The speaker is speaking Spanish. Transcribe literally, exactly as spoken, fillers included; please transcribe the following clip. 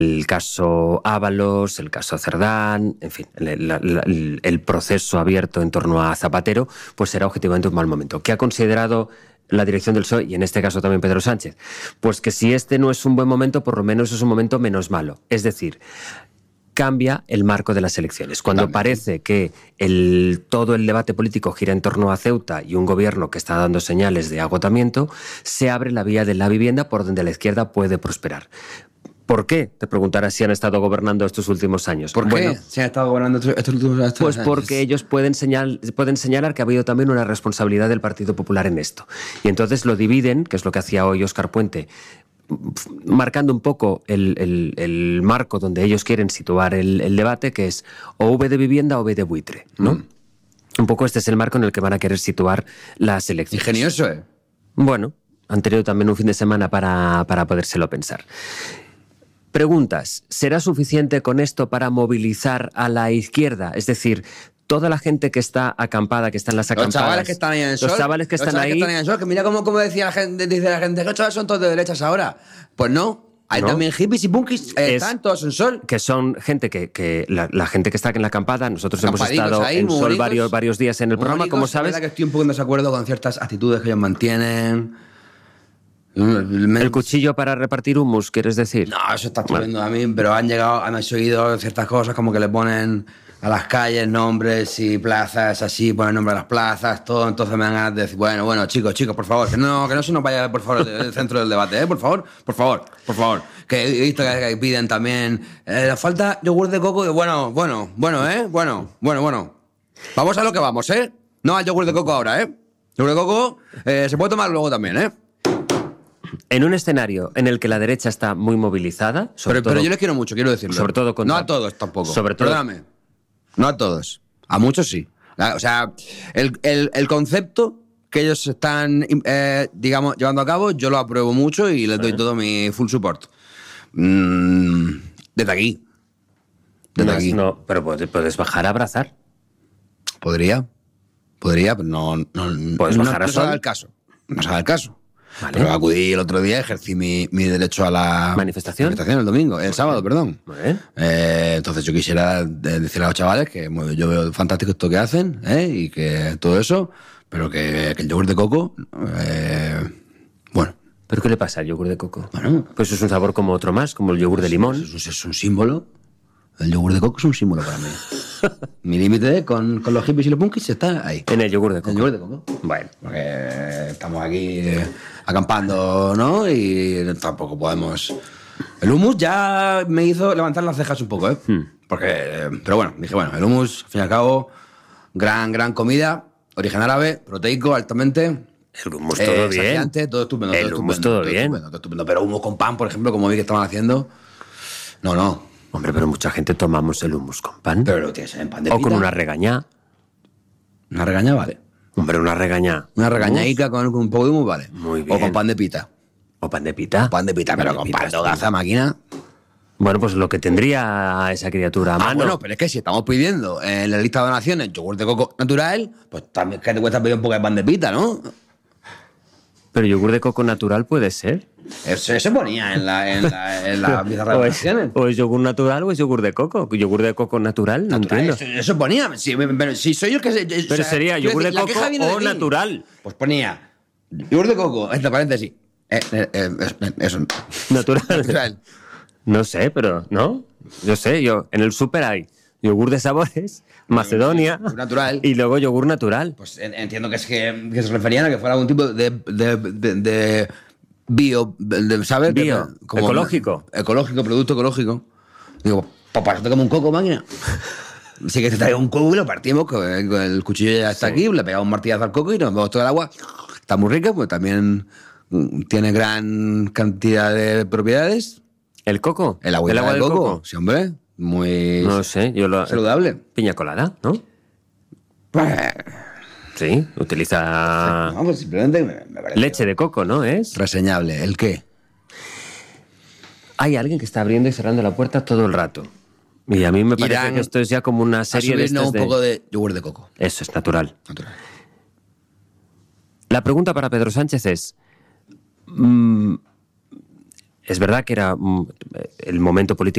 el caso Ábalos, el caso Cerdán, en fin, el, el, el proceso abierto en torno a Zapatero, pues será objetivamente un mal momento. ¿Qué ha considerado la dirección del P S O E y en este caso también Pedro Sánchez? Pues que si este no es un buen momento, por lo menos es un momento menos malo. Es decir, cambia el marco de las elecciones. Cuando También. parece que el, todo el debate político gira en torno a Ceuta y un gobierno que está dando señales de agotamiento, se abre la vía de la vivienda por donde la izquierda puede prosperar. ¿Por qué? Te preguntarás si han estado gobernando estos últimos años. ¿Por bueno, qué se han estado gobernando estos últimos años? Pues porque ellos pueden, señal, pueden señalar que ha habido también una responsabilidad del Partido Popular en esto. Y entonces lo dividen, que es lo que hacía hoy Óscar Puente, marcando un poco el, el, el marco donde ellos quieren situar el, el debate, que es o V de vivienda o V de buitre, ¿no? Mm. Un poco este es el marco en el que van a querer situar las elecciones. Ingenioso, ¿eh? Bueno, han tenido también un fin de semana para, para podérselo pensar. Preguntas, ¿será suficiente con esto para movilizar a la izquierda? Es decir, toda la gente que está acampada, que está en las acampadas... Los chavales que están ahí en el sol. Los chavales que están los chavales ahí... Que están ahí en el sol, que mira cómo, cómo decía la gente, dice la gente, que los chavales son todos de derechas ahora. Pues no. Hay ¿no? también hippies y punkis, eh, es, están todos en sol. Que son gente que, que la, la gente que está en la acampada, nosotros hemos estado ahí, en sol varios, varios días en el programa, como sabes. La verdad que estoy un poco en desacuerdo con ciertas actitudes que ellos mantienen. El, el cuchillo para repartir hummus, ¿quieres decir? No, eso está estupendo bueno. a mí, pero han llegado, han oído ciertas cosas como que le ponen a las calles nombres y plazas así, ponen nombre a las plazas, todo, entonces me dan ganas de decir, bueno, bueno, chicos, chicos, por favor, que no, que no se nos vaya, por favor, el centro del debate, ¿eh? Por favor, por favor, por favor. Que he visto que, que piden también, eh, le falta yogur de coco, y bueno, bueno, bueno, ¿eh? Bueno, bueno, bueno. Vamos a lo que vamos, ¿eh? No al yogur de coco ahora, ¿eh? Yogur de coco eh, se puede tomar luego también, ¿eh? En un escenario en el que la derecha está muy movilizada... Sobre pero, todo, pero yo les quiero mucho, quiero decirlo. Sobre todo contra, no a todos tampoco. Sobre todo, Perdóname. No a todos. A muchos sí. O sea, el, el, el concepto que ellos están, eh, digamos, llevando a cabo, yo lo apruebo mucho y les doy todo mi full support. Mm, desde aquí. Desde no, aquí. No, pero puedes bajar a abrazar. Podría. Podría, pero no... no puedes no, bajar a no se haga el caso. No se haga el caso. Vale. Pero acudí el otro día, ejercí mi, mi derecho a la manifestación. manifestación el domingo, el Muy sábado, bien. perdón. Muy eh, entonces yo quisiera decirle a los chavales que bueno, yo veo fantástico esto que hacen ¿eh? y que todo eso, pero que, que el yogur de coco, eh, bueno. ¿Pero qué le pasa al yogur de coco? Bueno, pues es un sabor como otro más, como el yogur de limón. Es, es, es un símbolo. El yogur de coco es un símbolo para mí. Mi límite con, con los hippies y los punkis está ahí. En el yogur de coco. En el yogur de coco. Bueno. Porque estamos aquí eh, acampando, ¿no? Y tampoco podemos... El hummus ya me hizo levantar las cejas un poco, ¿eh? Hmm. Porque... Pero bueno, dije, bueno, el hummus, al fin y al cabo, gran, gran comida, origen árabe, proteico, altamente... El hummus todo eh, bien. Saciante, todo estupendo. El todo hummus estupendo, todo, todo bien. Estupendo, todo estupendo. Pero hummus con pan, por ejemplo, como vi que estaban haciendo... No, no. Hombre, pero mucha gente tomamos el hummus con pan. Pero lo tienes en pan de o pita. con una regañá. Una regañá vale. Hombre, una regañá. Una regañaica con, con un poco de hummus vale. Muy bien. O con pan de pita. O pan de pita. O pan de pita, pan pero de con pita, pan de hogaza, máquina. Bueno, pues lo que tendría esa criatura a mano. Ah, bueno, pero es que si estamos pidiendo en la lista de donaciones yogur de coco natural, pues también es que te cuesta pedir un poco de pan de pita, ¿no? Pero yogur de coco natural puede ser. Eso se ponía en la, en la, en la pizarra de donaciones. O es yogur natural o es yogur de coco. Yogur de coco natural, no natural, entiendo. Eso, eso ponía. Si, pero, si soy yo el que... Se, pero o sea, sería yogur de coco o natural. Pues ponía yogur de coco, entre paréntesis. Eh, eh, eh, eso. Natural. Natural. No sé, pero, ¿no? Yo sé, yo en el súper hay yogur de sabores, Macedonia, natural. Y luego yogur natural. Pues entiendo que es que, que se referían a que fuera algún tipo de, de, de, de bio, de, ¿sabes? Bio, de, como ecológico. Ecológico, producto ecológico. Digo, pues para eso te como un coco, máquina. Sí que te traigo un coco y lo partimos, con el cuchillo ya está sí. aquí, le pegamos un martillazo al coco y nos bebemos todo el agua. Está muy rica, pues también tiene gran cantidad de propiedades. ¿El coco? El agua, ¿El agua del del coco? coco. Sí, hombre. Muy... No sé, yo lo... Saludable. Piña colada, ¿no? Pues... Sí, utiliza... No, pues simplemente me, me parece... Leche de coco, ¿no es? Reseñable. ¿El qué? Hay alguien que está abriendo y cerrando la puerta todo el rato. Y a mí me parece Irán que esto es ya como una serie de estas un de... poco de yogur de coco. Eso es natural. Natural. La pregunta para Pedro Sánchez es... Mmm, es verdad que era mm, el momento político